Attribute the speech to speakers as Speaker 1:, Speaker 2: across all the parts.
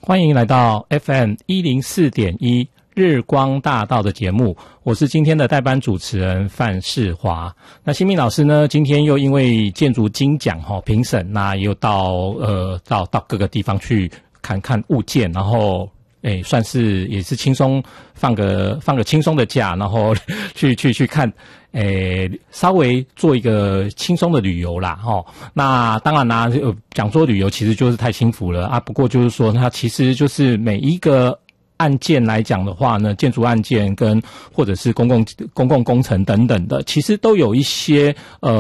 Speaker 1: 欢迎来到 FM104.1日光大道的节目，我是今天的代班主持人范世华。那新民老师呢，今天又因为建筑金奖评审，那又到各个地方去看看物件，然后算是也是轻松放个轻松的假，然后去看，稍微做一个轻松的旅游啦，那当然啦，讲说旅游其实就是太轻浮了啊。不过就是说，它其实就是每一个案件来讲的话呢，建筑案件跟或者是公共工程等等的，其实都有一些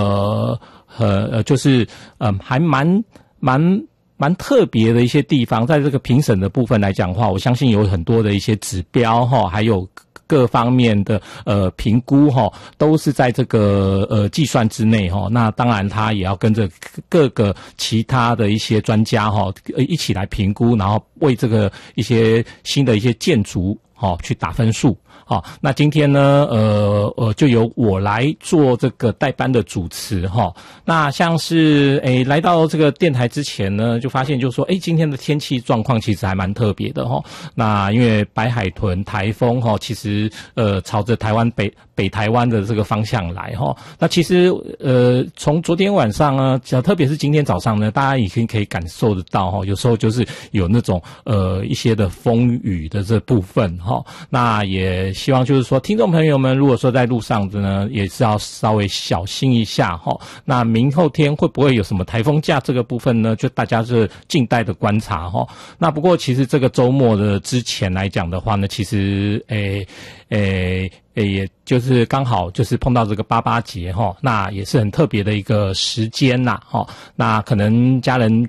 Speaker 1: 就是还蛮特别的一些地方。在这个评审的部分来讲的话，我相信有很多的一些指标还有各方面的评估都是在这个计算之内那当然他也要跟着各个其他的一些专家一起来评估，然后为这个一些新的一些建筑去打分数。那今天呢就由我来做这个代班的主持那像是来到这个电台之前呢，就发现就是说今天的天气状况其实还蛮特别的那因为白海豚台风其实朝着台湾北台湾的这个方向来那其实从昨天晚上呢，特别是今天早上呢，大家已经可以感受得到有时候就是有那种一些的风雨的这部分那也希望就是说听众朋友们如果说在路上的呢，也是要稍微小心一下那明后天会不会有什么台风假这个部分呢，就大家是静待的观察那不过其实这个周末的之前来讲的话呢，其实也就是刚好就是碰到这个88节那也是很特别的一个时间啦那可能家人